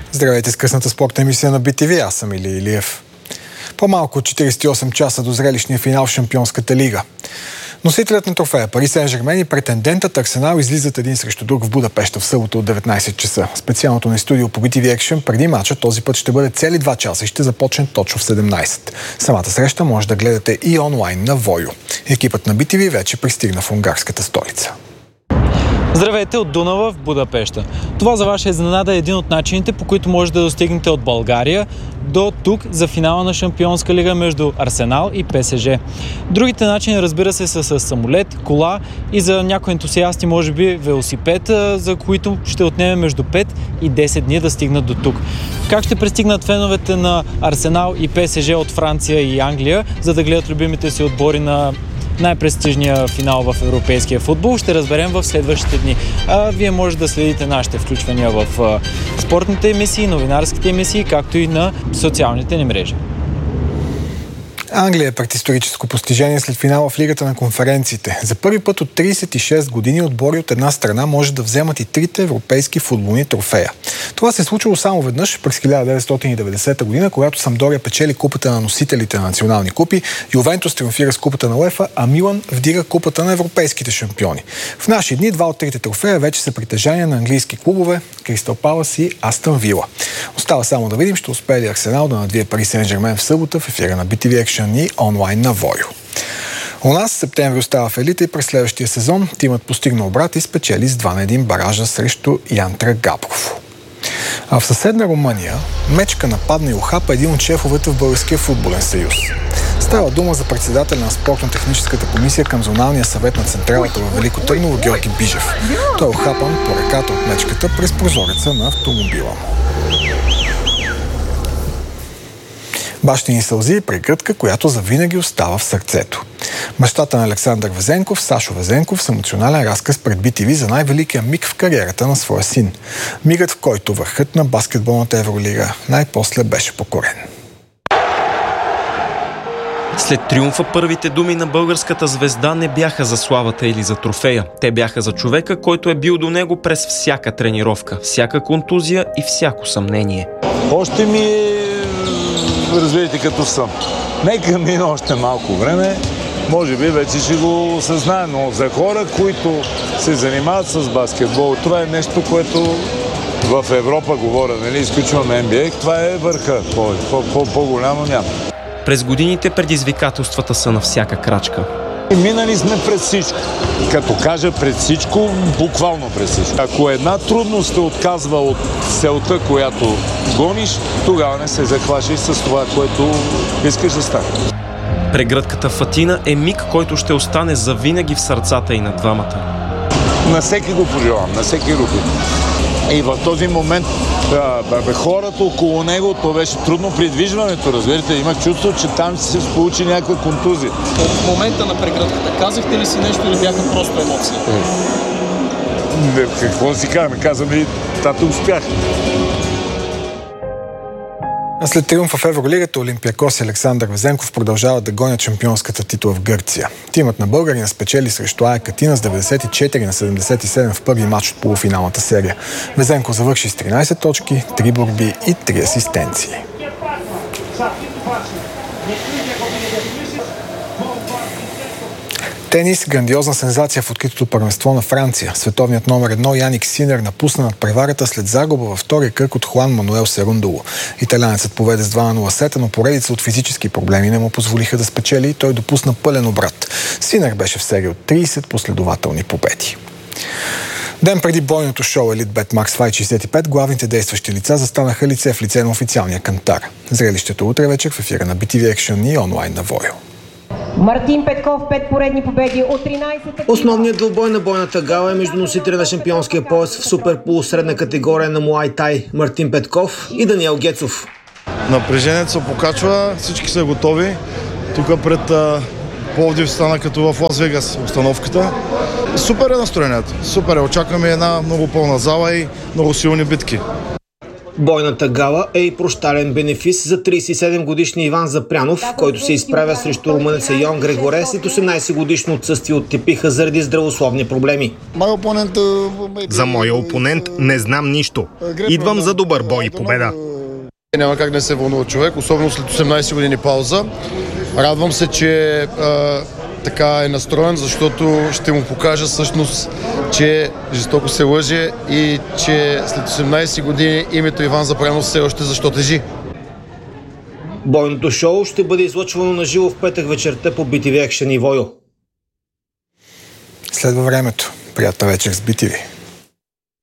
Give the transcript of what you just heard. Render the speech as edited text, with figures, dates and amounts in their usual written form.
Здравейте с късната спортна емисия на BTV. Аз съм Илия Илиев. По-малко от 48 часа до зрелищния финал в Шампионската лига. Носителят на трофея Пари Сен-Жермен и претендентът Арсенал излизат един срещу друг в Будапеща в събота от 19 часа. Специалното ни студио по BTV Action преди мача този път ще бъде цели 2 часа и ще започне точно в 17. Самата среща може да гледате и онлайн на Войо. Екипът на BTV вече пристигна в унгарската столица. Здравейте от Дунава в Будапеща. Това за ваша изненада е един от начините, по които може да достигнете от България до тук за финала на Шампионска лига между Арсенал и ПСЖ. Другите начини, разбира се, са с самолет, кола и за някои ентусиасти, може би, велосипед, за които ще отнеме между 5 и 10 дни да стигнат до тук. Как ще пристигнат феновете на Арсенал и ПСЖ от Франция и Англия, за да гледат любимите си отбори на най-престижния финал в европейския футбол, ще разберем в следващите дни. Вие може да следите нашите включвания в спортните емисии, новинарските емисии, както и на социалните ни мрежи. Англия е пред историческо постижение след финала в Лигата на конференциите. За първи път от 36 години отбори от една страна може да вземат и трите европейски футболни трофея. Това се е случило само веднъж през 1990 година, когато Самдория печели купата на носителите на национални купи, Ювентус триумфира с купата на УЕФА, а Милан вдига купата на европейските шампиони. В наши дни два от трите трофея вече са притежания на английски клубове Кристал Палас и Астън Вила. Остава само да видим, ще успее ли Арсенал да надвие Пари Сен-Жермен в събота в ефира на BTV Action и онлайн на Войо. У нас септември остава в елита и през следващия сезон тимът постигна обрат и спечели с 2-1 баража срещу Янтра Габрово. А в съседна Румъния мечка нападна и ухапа един от шефовете в Българския футболен съюз. Става дума за председателя на спортно-техническата комисия към зоналния съвет на централата във Велико Търново Георги Бижев. Той е ухапан по ръката от мечката през прозореца на автомобила му. Бащини сълзи и прегръдка, която завинаги остава в сърцето. Бащата на Александър Везенков, Сашо Везенков, с емоционален разказ пред BTV за най-великия миг в кариерата на своя син. Мигът, в който върхът на баскетболната Евролига най-после беше покорен. След триумфа първите думи на българската звезда не бяха за славата или за трофея. Те бяха за човека, който е бил до него през всяка тренировка, всяка контузия и всяко съмнение. Още ми разберете като съм. Нека мине още малко време, може би вече ще го осъзнае, но за хора, които се занимават с баскетбол, това е нещо, което в Европа говоря, нали, изключваме NBA, това е върха, по-голямо няма. През годините предизвикателствата са на всяка крачка. Минали сме през всичко. Като кажа през всичко, буквално през всичко. Ако една трудност те отказва от целта, която гониш, тогава не се захващаш с това, което искаш да стане. Прегръдката в Атина е миг, който ще остане завинаги в сърцата и на двамата. На всеки го пожелавам, на всеки руки. И в този момент хората около него, то беше трудно придвижването, разбирате. Имах чувство, че там се получи някаква контузия. В момента на прегръдката казахте ли си нещо или бяха просто емоции? Какво си казваме? Казвам ли, тата успях. А след триумфа в Евролигата Олимпиакос и Александър Везенков продължават да гонят шампионската титла в Гърция. Тимът на българина спечели срещу АЕК Атина с 94-77 в първи матч от полуфиналната серия. Везенков завърши с 13 точки, 3 борби и 3 асистенции. Тенис – грандиозна сензация в откритото първенство на Франция. Световният номер 1 Яник Синер напусна над преварата след загуба във втория кръг от Хуан Мануел Серундоло. Италианецът поведе с 2-0 сета, но поредица от физически проблеми не му позволиха да спечели и той допусна пълен обрат. Синер беше в серия от 30 последователни победи. Ден преди бойното шоу Елит Бет Макс Fight 65, главните действащи лица застанаха лице в лице на официалния кантар. Зрелището утре вечер в ефира на BTV Action и онлайн на Войо. Мартин Петков, 5 поредни победи от 13-та... Основният двубой на бойната гала е между носителя на шампионския пояс в суперпул средна категория на Муай Тай Мартин Петков и Даниел Гецов. Напрежението се покачва, всички са готови. Тук пред Пловдив стана като в Лас Вегас обстановката. Супер е настроението, супер е. Очакваме една много пълна зала и много силни битки. Бойната гала е и прощален бенефис за 37-годишния Иван Запрянов, който се изправя срещу румънеца Йон Грегоре след 18-годишно отсъствие от тепиха заради здравословни проблеми. За моя опонент не знам нищо. Идвам за добър бой и победа. Няма как не се вълнува човек, особено след 18 години пауза. Радвам се, че така е настроен, защото ще му покажа всъщност, че жестоко се лъже и че след 18 години името Иван Запрянов все още защо тежи. Бойното шоу ще бъде излъчвано на живо в петък вечерта по BTV Action и Voyo. Следва времето. Приятна вечер с BTV.